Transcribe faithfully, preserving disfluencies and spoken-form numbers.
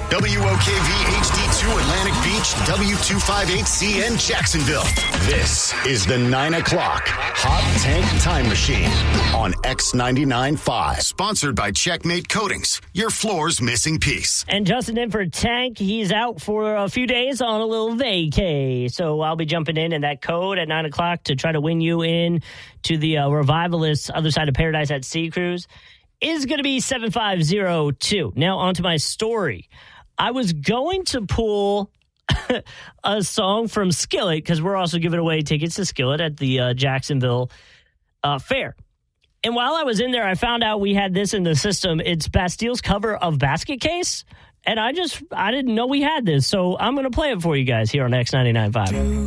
W O K V H D two Atlantic Beach, W two fifty-eight C N Jacksonville. This is the nine o'clock Hot Tank Time Machine on X ninety-nine point five. Sponsored by Checkmate Coatings, your floor's missing piece. And Justin in for Tank. He's out for a few days on a little vacay. So I'll be jumping in in that code at nine o'clock to try to win you in to the uh, Revivalists Other Side of Paradise at Sea Cruise. Is going to be seven five zero two. Now, on to my story. I was going to pull a song from Skillet because we're also giving away tickets to Skillet at the uh, Jacksonville uh, Fair. And while I was in there, I found out we had this in the system. It's Bastille's cover of Basket Case. And I just, I didn't know we had this. So I'm going to play it for you guys here on X ninety-nine point five.